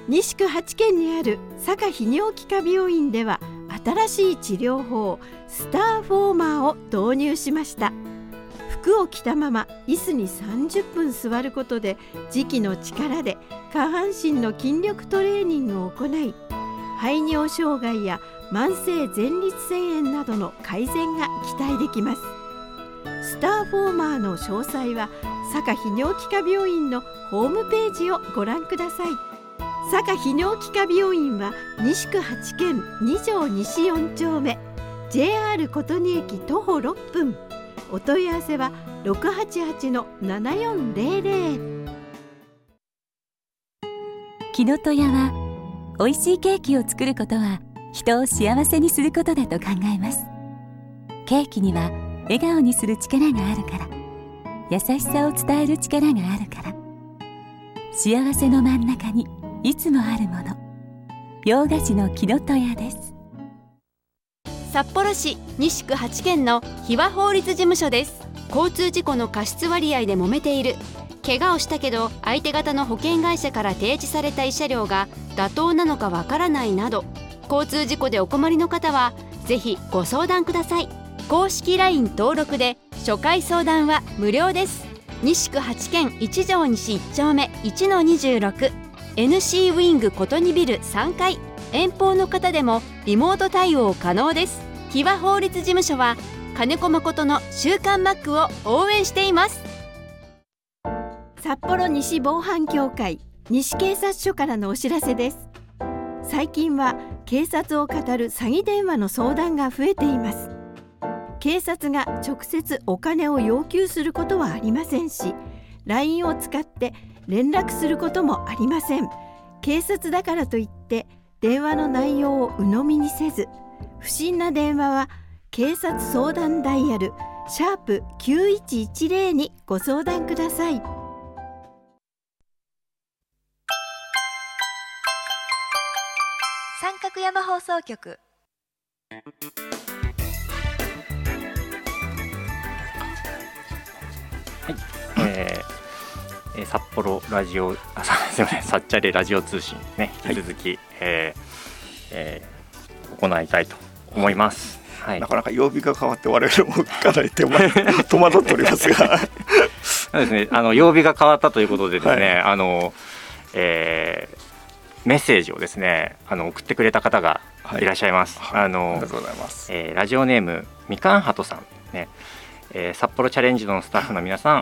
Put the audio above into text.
西区8軒にある坂泌尿器科病院では新しい治療法スターフォーマーを導入しました。服を着たまま椅子に30分座ることで磁気の力で下半身の筋力トレーニングを行い、排尿障害や慢性前立腺炎などの改善が期待できます。スターフォーマーの詳細は坂泌尿器科病院のホームページをご覧ください。坂泌尿器科病院は西区8軒2条西4丁目 JR 琴仁駅徒歩6分。お問い合わせは 688-7400。 きのとやは美味しいケーキを作ることは人を幸せにすることだと考えます。ケーキには笑顔にする力があるから、優しさを伝える力があるから、幸せの真ん中にいつもあるもの、洋菓子のきのとやです。 札幌市西区8軒の檜和法律事務所です。交通事故の過失割合で揉めている、怪我をしたけど相手方の保険会社から提示された慰謝料が妥当なのかわからないなど、交通事故でお困りの方はぜひご相談ください。公式 LINE 登録で初回相談は無料です。西区8軒1条西1丁目 1-26 NC ウィング琴仁ビル3階。遠方の方でもリモート対応可能です。檜和法律事務所は金子誠の週刊マックを応援しています。 札幌西防犯協会西警察署からのお知らせです。最近は警察を語る詐欺電話の相談が増えています。警察が直接お金を要求することはありませんし、 LINE を使って連絡することもありません。警察だからといって電話の内容を鵜呑みにせず、不審な電話は警察相談ダイヤル#9110にご相談ください。 三角山放送局。 札幌ラジオ、すみません、サッチャレラジオ通信ね、引き続き、行いたいと思います。はい、 なかなか曜日が変わって我々もかなり戸惑っておりますがそうですね、曜日が変わったということでですね、はい、メッセージをですね送ってくれた方がいらっしゃいます。 はい、ありがとうございます。 ラジオネームみかんはとさんね、札幌チャレンジのスタッフの皆さん